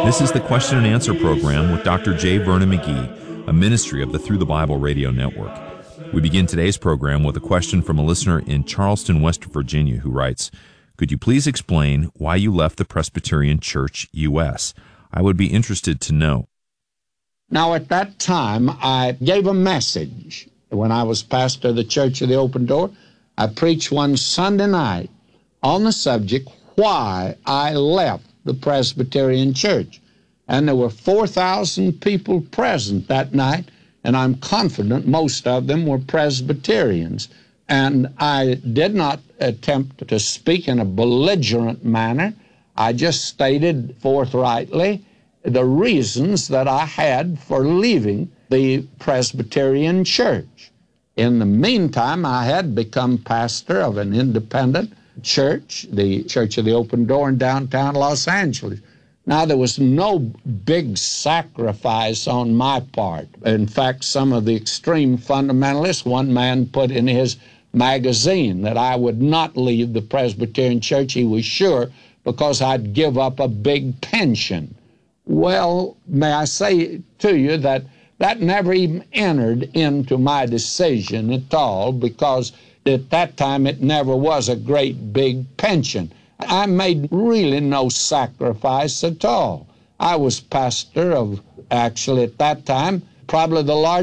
This is the question and answer program with Dr. J. Vernon McGee, a ministry of the Through the Bible Radio Network. We begin today's program with a question from a listener in Charleston, West Virginia, who writes, "Could you please explain why you left the Presbyterian Church U.S.? I would be interested to know." Now, at that time, I gave a message. When I was pastor of the Church of the Open Door, I preached one Sunday night on the subject, why I left the Presbyterian Church. And there were 4,000 people present that night, and I'm confident most of them were Presbyterians. And I did not attempt to speak in a belligerent manner. I just stated forthrightly the reasons that I had for leaving the Presbyterian Church. In the meantime, I had become pastor of an independent church, the Church of the Open Door in downtown Los Angeles. Now, there was no big sacrifice on my part. In fact, some of the extreme fundamentalists, one man put in his magazine that I would not leave the Presbyterian Church, he was sure, because I'd give up a big pension. Well, may I say to you that that never even entered into my decision at all, because at that time it never was a great big pension. I made really no sacrifice at all. I was pastor of, actually at that time, probably the largest